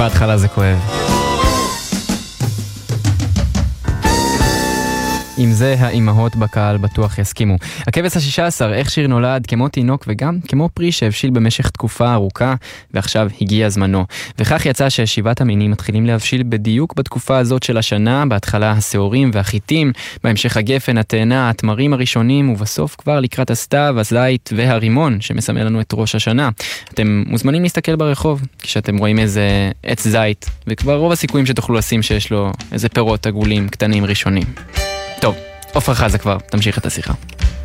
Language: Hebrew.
בהתחלה זה כואב. עם זה האימהות בקהל בטוח יסכימו. הכבש ה-16, איך שיר נולד כמו תינוק וגם כמו פרי שהבשיל במשך תקופה ארוכה, ועכשיו הגיע זמנו. וכך יצא ששבעת המינים מתחילים להבשיל בדיוק בתקופה הזאת של השנה, בהתחלה השעורים והחיטים, בהמשך הגפן, התאנה, התמרים הראשונים, ובסוף כבר לקראת הסתיו, הזית והרימון, שמסמל לנו את ראש השנה. אתם מוזמנים להסתכל ברחוב, כשאתם רואים איזה עץ זית, וכבר רוב הסיכויים שתוכלו לשים שיש לו איזה פירות עגולים קטנים ראשונים. טוב, עופרה חזה כבר, תמשיך את השיחה.